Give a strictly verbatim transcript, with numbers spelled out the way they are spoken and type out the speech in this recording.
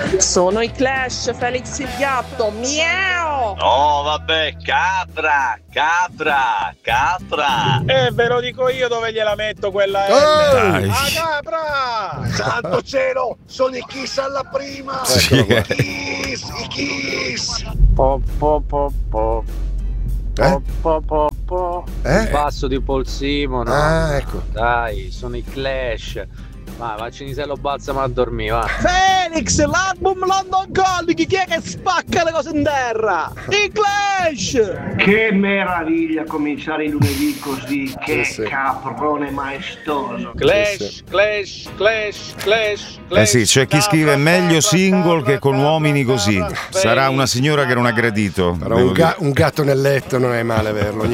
Sono i Clash, Felix il gatto, miau! No, vabbè, capra, capra, capra. Eh, ve lo dico io dove gliela metto quella L. Dai. Ah, capra! Santo cielo, sono i Kiss alla prima! Sì. I Kiss, i Kiss! Po, po, po, po. Eh? Po, po, po. Eh? Il basso di Paul Simon, no? Ah, ecco. Dai, sono i Clash. Vai, Vaccinisello, balzamo a dormire, va. Felix, l'album London Calling, chi è che spacca le cose in terra? I Clash! Che meraviglia cominciare il lunedì così, che Sì, sì. caprone maestoso! Clash, Clash, Clash, Clash, Clash. Eh sì, c'è chi scrive meglio single che con uomini così. Sarà una signora che non ha gradito. Però un, ga- un gatto nel letto non è male averlo.